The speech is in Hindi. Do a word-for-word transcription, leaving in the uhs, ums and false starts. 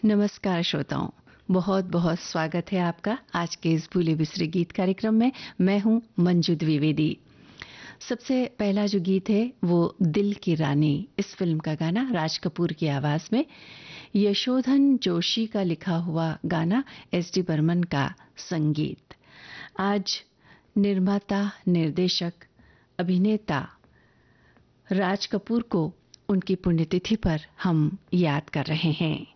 नमस्कार श्रोताओं, बहुत बहुत स्वागत है आपका आज के इस भूले बिसरे गीत कार्यक्रम में। मैं हूं मंजू द्विवेदी। सबसे पहला जो गीत है वो दिल की रानी, इस फिल्म का गाना राज कपूर की आवाज में, यशोधन जोशी का लिखा हुआ गाना, एस डी बर्मन का संगीत। आज निर्माता, निर्देशक, अभिनेता राज कपूर को उनकी पुण्यतिथि पर हम याद कर रहे हैं।